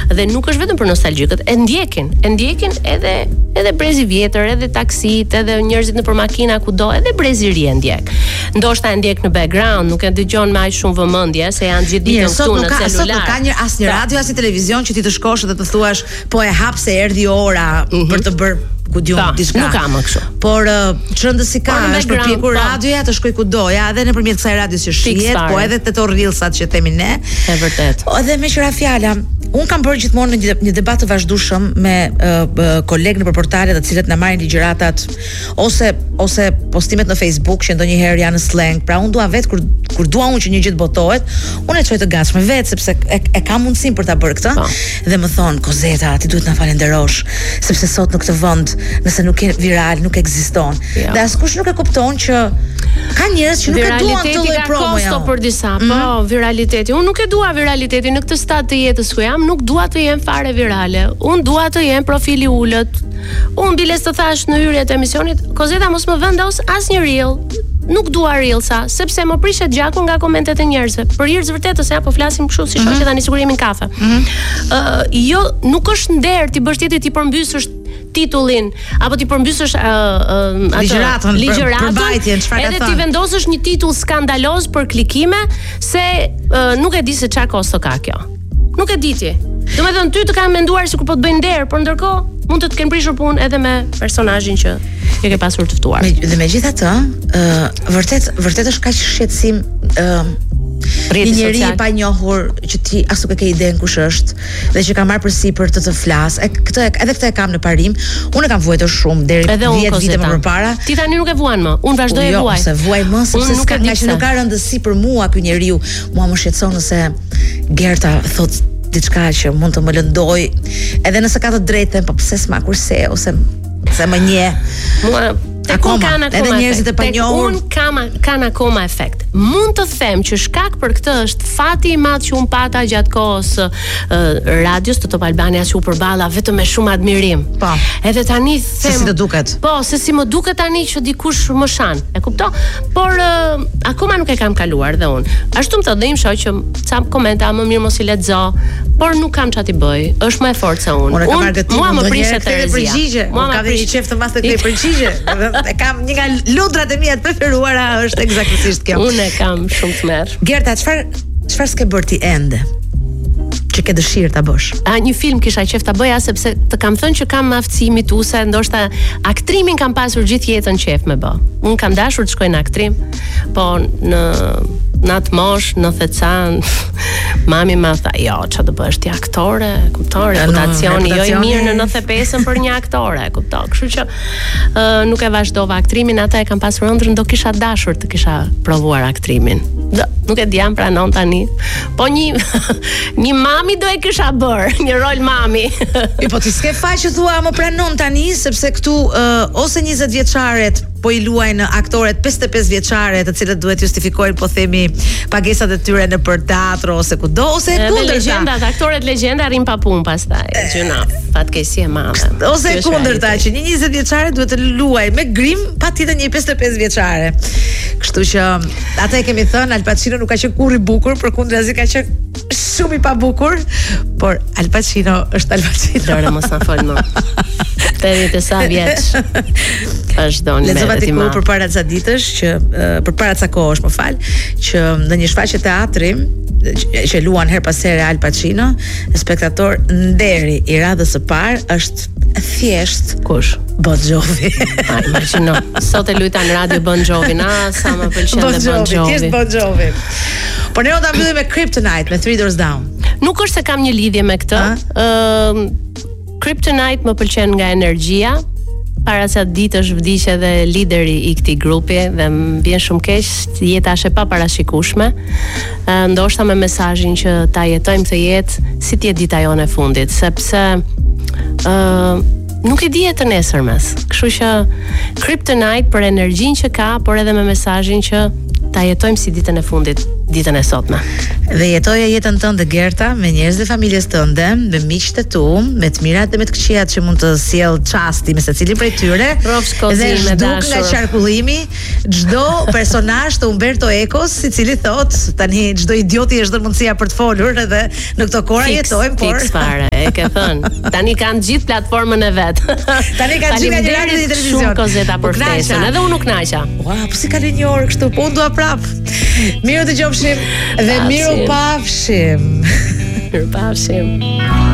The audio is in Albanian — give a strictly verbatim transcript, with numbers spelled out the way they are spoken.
Dhe nuk është vetëm për nostalgjikët, e ndjekin, e ndjekin edhe edhe brezi vjetër, edhe taksit, edhe njerëzit nëpër makina kudo, edhe brezi i ri e ndjek. Ndoshta e ndjek në background, nuk e dëgjon me aq shumë vëmendje se janë gjithë ditën këtu në celular. Sot nuk ka një asnjë radio as televizion që ti të shkosh dhe të thuash, po e hap se erdhi ora mm -hmm. për të bërë ku diun diçka. Nuk ka më kështu. Por uh, çrëndësi ka, është përpjekur radioja të shkoj kudo, ja, edhe nëpërmjet kësaj radios që shihet, po edhe te to rrillsat që themi ne. E vërtet. Edhe me qira fjala, un kam bërë gjithmonë një, një debat të vazhdueshëm me uh, uh, kolegë në portale të cilët na marrin ligjëratat ose ose postimet në Facebook që ndonjëherë janë në slang. Pra un dua vet kur kur dua unë që një gjë të botohet, unë e çoj të gatshme vet sepse e, e kam mundësinë për ta bërë këtë. Pa. Dhe më thon, Kozeta, ti duhet na falenderosh sepse sot në këtë vend nëse nuk je viral, nuk ekziston. Ja. Dhe askush nuk e kupton që ka njerëz që nuk e duan të lloj promo kosto për disa, mm -hmm. po, viraliteti. Unë nuk e dua viralitetin në këtë stad të jetës ku jam, nuk dua të jem fare virale. Unë dua të jem profili ulët. Unë biles të thash në hyrjet e emisionit, Kozeta mos më vendos asnjë reel. Nuk dua reelsa, sepse më prishet gjaku nga komentet e njerëzve. Për hir të vërtetës, ja po flasim kështu si shoqë tani sigurisht jemi në kafe. Ë, mm -hmm. uh, jo, nuk është nder ti bësh tjetër ti përmbysësh titullin apo ti përmbysësh uh, uh, atë ligjëratën, ligjëratën, edhe ti vendosësh një titull skandaloz për klikime se uh, nuk e di se çka kosto ka kjo. Nuk e di ti. Domethënë ty të kanë menduar sikur po të bëjnë nder, por ndërkohë mund të të kenë prishur punë edhe me personazhin që e ke pasur të ftuar. Me, dhe megjithatë, ë, uh, vërtet vërtet është kaq shqetësim ë uh, një njeri pa njohur që ti as nuk e ke iden kush është dhe që ka marrë përsipër të të flas. E këtë edhe këtë e kam në parim. Unë e kam vuajtur shumë deri dhjetë vite më përpara. Ti tani nuk e vuan më. Unë vazhdoj e vuaj. Jo, se vuaj më sepse s'ka nga që nuk ka rëndësi për mua ky njeriu. Mua më shqetëson nëse Gerta thot diçka që mund të më lëndoj, edhe nëse ka të drejtën, po pse s'ma kurse ose se më nje. Mua tek unë kanë akoma edhe njerëzit e panjohur. Unë kam kanë akoma efekt. Mund të them që shkak për këtë është fati i madh që un pata gjatë kohës uh, radios të Top Albania që u përballa vetëm me shumë admirim. Po. Edhe tani them se si të duket. Po, se si më duket tani që dikush më shan. E kupton? Por uh, akoma nuk e kam kaluar dhe un. Ashtu më thotë im shoq që ca komente më mirë mos i lexo, por nuk kam çati bëj. Është më e fortë se un. Mua më prishet të përgjigje. Mua ka dhënë një çeft të madh të këtij përgjigje. E kam një nga lundrat e mia të preferuara është eksaktësisht kjo. Unë e kam shumë të merr. Gerta, çfarë çfarë s'ke bërë ti ende? Që ke dëshirë ta bësh? A një film kisha qejf ta bëja sepse të kam thënë që kam aftësi imituese, ndoshta aktrimin kam pasur gjithë jetën qejf me bë. Unë kam dashur të shkoj në aktrim, po në në atë mosh, në thecan, mami ma tha, jo, që të bësh ti aktore, kupton, reputacioni, jo i mirë në nëntëdhjetë e pesën për një aktore, kupton, kështu që uh, nuk e vazhdova aktrimin, ata e kam pasur ëndrrën, do kisha dashur të kisha provuar aktrimin. Do, nuk e diam pranon tani. Po një një mami do e kisha bër, një rol mami. I po ti s'ke faj që thua më pranon tani, sepse këtu uh, ose njëzet vjeçaret po i luajnë aktoret pesëdhjetë e pesë vjeçare, të cilët duhet justifikojnë, po themi, pagesat e tyre në për teatro ose kudo, ose kundërta. Legjendat, aktorët legjenda rrin pa punë pastaj. Gjuna, fatkeqësi e madhe. Ose kundërta, që një njëzet vjeçare duhet të luajë me grim, patjetër një pesëdhjetë e pesë vjeçare. Kështu që ata e kemi thënë, Al Pacino nuk ka qenë kurrë i bukur, përkundrazi ka qenë shumë i pabukur, por Al Pacino është Al Pacino. Lore mos na fol më. Tëri të sa vjeç. Vazhdon me atë më përpara ca ditësh që uh, përpara ca kohësh, më fal, që në një shfaqje teatri që luan her pas here Al Pacino, spektator nderi i radhës së parë është thjesht kush? Bon Jovi. Ai, imagjino. Sot e luajta në radio Bon Jovi, na sa më pëlqen Bon Bon Jovi. Thjesht Bon Jovi. Por ne do ta mbyllim me Kryptonite, me Three Doors Down. Nuk është se kam një lidhje me këtë. Ëm uh, Kryptonite më pëlqen nga energjia. Para sa ditësh vdiq edhe lideri i këtij grupi dhe më vjen shumë keq, jeta është e paparashikueshme. Ndoshta me mesazhin që ta jetojmë këtë jetë si të jetë dita jone e fundit, sepse ë uh, nuk e di e të nesërmes. Kështu që Kryptonite për energjinë që ka, por edhe me mesazhin që ta jetojmë si ditën e fundit, ditën e sotme. Dhe jetoja jetën tënde Gerta me njerëzit e familjes tënde, me miqtë e tu, me të mirat dhe me të këqijat që mund të sjell çasti me secilin prej tyre. Dhe zhduk nga qarkullimi çdo personazh të Umberto Ecos, i cili thot, tani çdo idioti është dhënë mundësia për të folur edhe në këto kora jetojmë, por fix fare. E e ke thënë. Tani kanë gjithë platformën e vet. Tani kanë gjithë një radio dhe televizion. Shumë Kozeta për ftesën, edhe unë u knaqa. Ua, po si kaloi një orë kështu, po unë dua prap. Mirë dëgjofshim dhe miru pafshim. Miru pafshim.